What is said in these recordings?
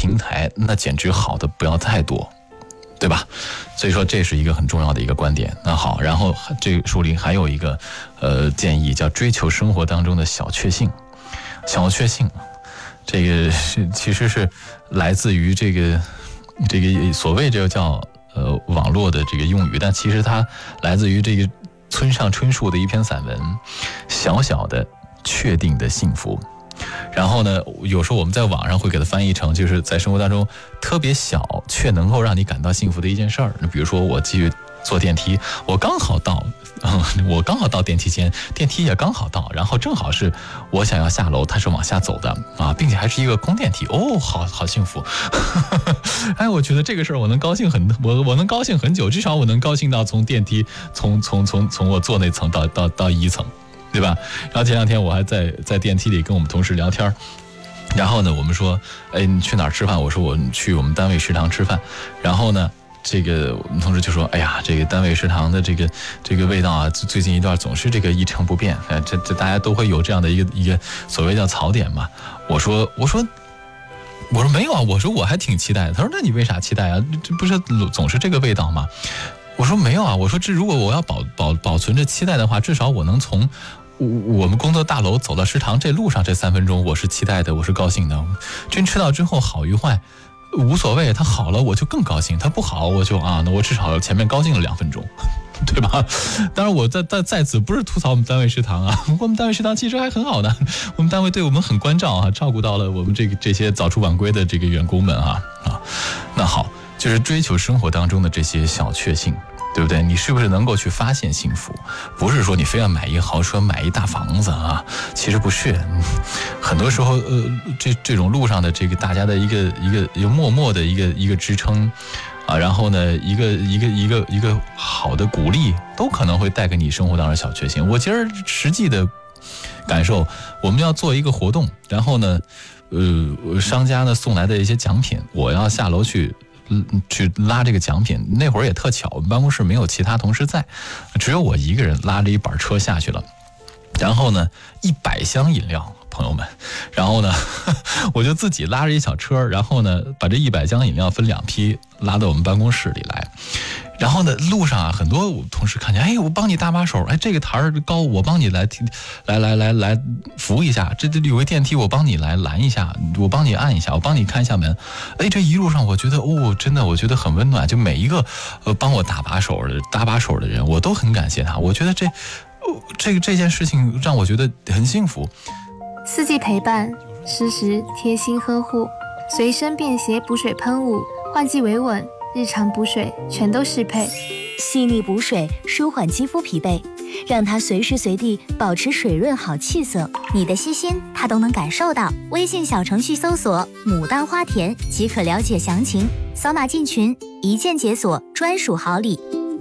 平台，那简直好的不要太多，对吧？所以说这是一个很重要的一个观点。那好，然后这个书里还有一个建议，叫追求生活当中的小确幸。小确幸，这个其实是来自于这个所谓这个叫网络的这个用语，但其实它来自于这个村上春树的一篇散文，小小的确定的幸福。然后呢，有时候我们在网上会给它翻译成就是在生活当中特别小却能够让你感到幸福的一件事儿。比如说我继续坐电梯，我刚好到电梯间，电梯也刚好到，然后正好是我想要下楼，它是往下走的啊，并且还是一个公电梯，哦，好幸福。哎，我觉得这个事儿我能高兴很久，至少我能高兴到从电梯从我坐那层到一层，对吧？然后前2天我还在电梯里跟我们同事聊天，然后呢，我们说，哎，你去哪儿吃饭？我说我去我们单位食堂吃饭。然后呢，这个我们同事就说，哎呀，这个单位食堂的这个味道啊，最近一段总是这个一成不变。这大家都会有这样的一个所谓叫槽点嘛。我说没有啊，我说我还挺期待的。他说那你为啥期待啊？这不是总是这个味道吗？我说没有啊，我说这如果我要保存着期待的话，至少我能从我们工作大楼走到食堂这路上这3分钟，我是期待的，我是高兴的。真吃到之后好与坏无所谓，它好了我就更高兴，它不好我就那我至少前面高兴了2分钟，对吧？当然我在此不是吐槽我们单位食堂啊，我们单位食堂其实还很好的，我们单位对我们很关照啊，照顾到了我们这些早出晚归的这个员工们啊。那好，就是追求生活当中的这些小确幸，对不对？你是不是能够去发现幸福？不是说你非要买一豪车买一大房子啊，其实不是。很多时候这种路上的这个大家的一个默默的一个支撑啊，然后呢一个好的鼓励，都可能会带给你生活当中的小确幸。我今儿实际的感受，我们要做一个活动，然后呢商家呢送来的一些奖品，我要下楼去拉这个奖品。那会儿也特巧，我们办公室没有其他同事在，只有我一个人拉着一板车下去了。然后呢100箱饮料，朋友们，然后呢我就自己拉着一小车，然后呢把这100箱饮料分2批拉到我们办公室里来。然后呢路上啊，很多同事看见，哎，我帮你搭把手，哎，这个台高，我帮你来扶一下，这有个电梯我帮你来拦一下，我帮你按一下，我帮你开一下门。哎，这一路上我觉得真的我觉得很温暖，就每一个帮我搭把手的人，我都很感谢他。我觉得这件事情让我觉得很幸福。 四季陪伴，时时贴心呵护，随身便携补水喷雾，换季维稳，日常补水全都适配。 细腻补水，舒缓肌肤疲惫，让它随时随地保持水润好气色。 你的细心它都能感受到。微信小程序搜索牡丹花田即可了解详情，扫码进群，一键解锁专属好礼。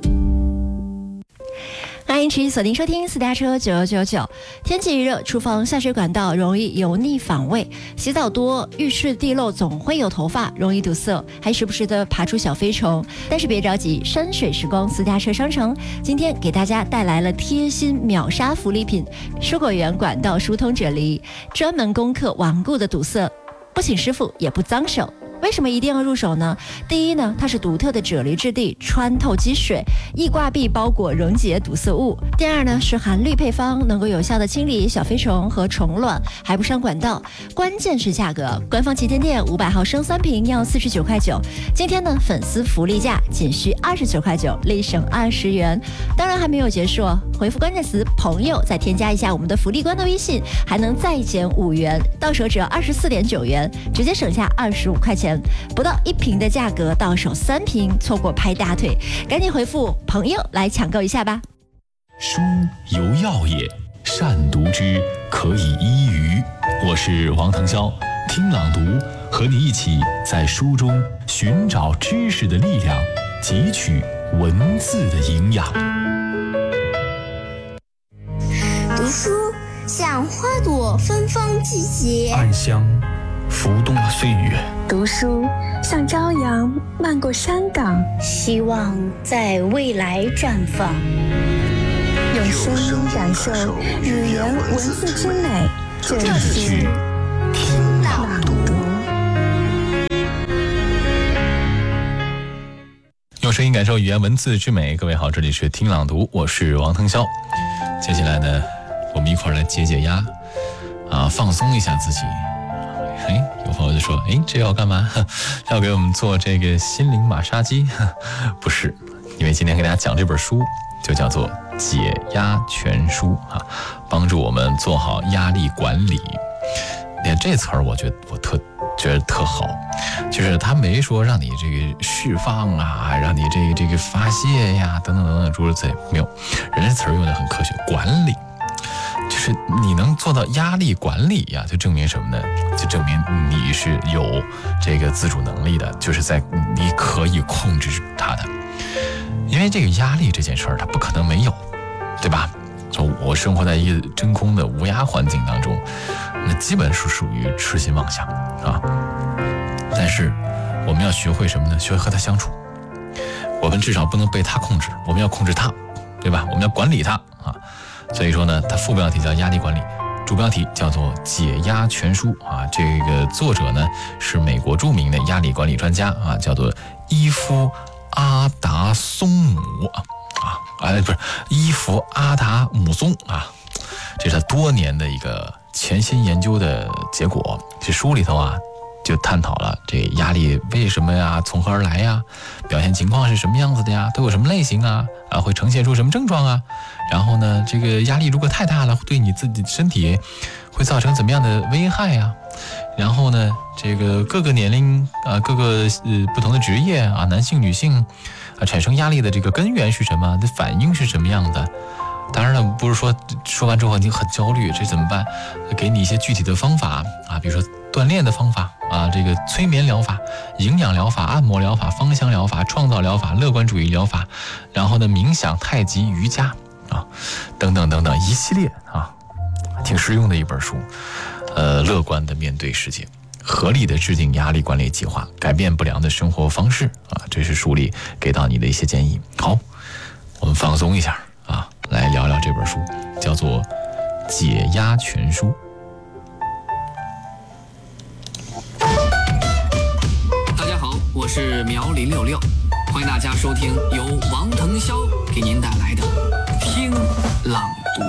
欢迎持续锁定收听私家车9999。天气一热，厨房下水管道容易油腻反胃，洗澡多，浴室地漏总会有头发，容易堵塞，还时不时的爬出小飞虫。但是别着急，山水时光私家车商城今天给大家带来了贴心秒杀福利品——蔬果园管道疏通啫喱，专门攻克顽固的堵塞，不请师傅也不脏手。为什么一定要入手呢？第一呢，它是独特的啫喱质地，穿透积水，易挂壁包裹溶解堵塞物。第二呢，是含氯配方，能够有效的清理小飞虫和虫卵，还不伤管道。关键是价格，官方旗舰店500毫升3瓶要49块9，今天呢粉丝福利价仅需29块9，立省20元。当然还没有结束哦，回复关键词朋友，再添加一下我们的福利官的微信，还能再减5元，到手只要24.9元，直接省下25块钱。不到1瓶的价格，到手3瓶，错过拍大腿，赶紧回复朋友来抢购一下吧。 书由药也，善读之，可以医于。我是王腾霄，听朗读，和你一起在书中寻找知识的力量，汲取文字的营养。 读书像花朵芬芳季节， 暗香浮动了岁月。 读书像朝阳漫过山岗， 希望在未来绽放。 用声音感受语言文字之美，这里是听朗读。 声音感受语言文字之美。各位好，这里是听朗读，我是王腾霄。接下来呢，我们一块儿来解解压啊，放松一下自己。有朋友就说，这要干嘛？要给我们做这个心灵马杀鸡？不是，因为今天给大家讲这本书就叫做《解压全书》啊，帮助我们做好压力管理。你看这词儿，我觉得特好，就是他没说让你这个释放啊，让你这个发泄呀，等等等等诸如此类，没有，人家词儿用的很科学，管理。就是你能做到压力管理呀，就证明什么呢？就证明你是有这个自主能力的，就是在你可以控制它的。因为这个压力这件事儿，它不可能没有，对吧？就我生活在一个真空的无压环境当中，那基本是属于痴心妄想啊。但是我们要学会什么呢？学会和它相处。我们至少不能被它控制，我们要控制它，对吧？我们要管理它啊。所以说呢，它副标题叫压力管理，主标题叫做解压全书啊。这个作者呢是美国著名的压力管理专家啊，叫做伊夫阿达松姆不是伊夫阿达姆松啊，这是他多年的一个潜心研究的结果。这书里头啊就探讨了这压力为什么呀，从何而来呀，表现情况是什么样子的呀，都有什么类型啊，会呈现出什么症状啊，然后呢这个压力如果太大了，对你自己身体会造成怎么样的危害呀，然后呢这个各个年龄各个不同的职业啊，男性女性产生压力的这个根源是什么，的反应是什么样的。当然了，不是说完之后你很焦虑，这怎么办？给你一些具体的方法啊，比如说锻炼的方法啊，这个催眠疗法、营养疗法、按摩疗法、芳香疗法、创造疗法、乐观主义疗法，然后呢冥想、太极、瑜伽啊，等等等等一系列啊，挺实用的一本书。乐观的面对世界，合理的制定压力管理计划，改变不良的生活方式啊，这是书里给到你的一些建议。好，我们放松一下啊，来聊聊这本书，叫做《解压全书》。 大家好，我是苗林66，欢迎大家收听由王腾霄给您带来的听朗读。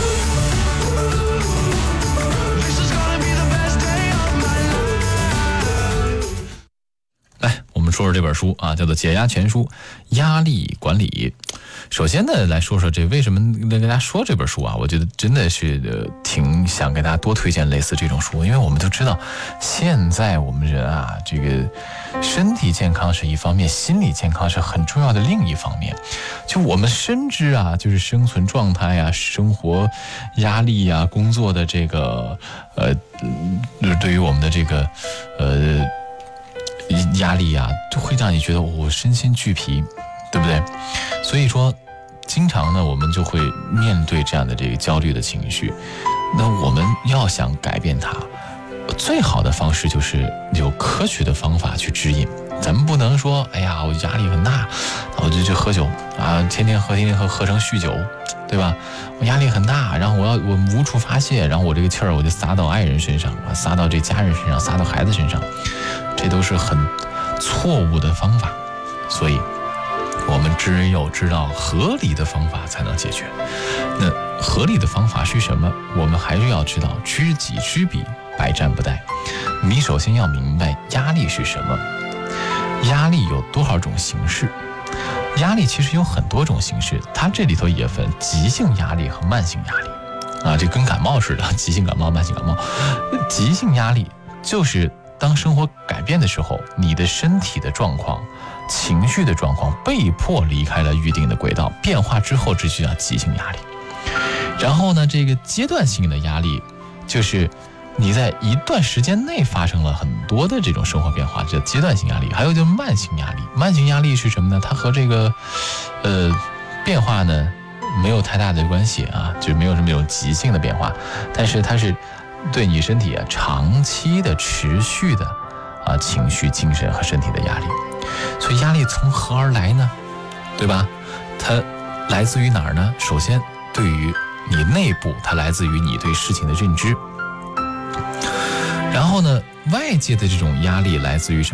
来，我们说说这本书啊，叫做《解压全书》，压力管理。首先呢，来说说这为什么跟大家说这本书啊？我觉得真的是挺想给大家多推荐类似这种书，因为我们都知道，现在我们人啊，这个身体健康是一方面，心理健康是很重要的另一方面。就我们深知啊，就是生存状态啊，生活压力啊，工作的这个对于我们的这个压力啊，就会让你觉得我身心俱疲，对不对？所以说经常呢我们就会面对这样的这个焦虑的情绪，那我们要想改变它，最好的方式就是有科学的方法去指引。咱们不能说哎呀我压力很大，我就去喝酒啊，天天喝成酗酒，对吧？我压力很大，然后我无处发泄，然后我这个气儿我就撒到爱人身上，撒到这家人身上，撒到孩子身上，这都是很错误的方法。所以我们只有知道合理的方法才能解决。那合理的方法是什么？我们还是要知道知己知彼，百战不殆。你首先要明白压力是什么，压力有多少种形式。压力其实有很多种形式，它这里头也分急性压力和慢性压力啊，这跟感冒似的，急性感冒、慢性感冒。急性压力就是当生活改变的时候，你的身体的状况、情绪的状况被迫离开了预定的轨道，变化之后，这就叫急性压力。然后呢，这个阶段性的压力就是你在一段时间内发生了很多的这种生活变化，这叫阶段性压力。还有就是慢性压力，慢性压力是什么呢？它和这个变化呢没有太大的关系啊，就没有什么有急性的变化，但是它是对你身体长期的持续的情绪、精神和身体的压力。所以压力从何而来呢？对吧？它来自于哪儿呢？首先对于你内部，它来自于你对事情的认知。然后呢，外界的这种压力来自于什么？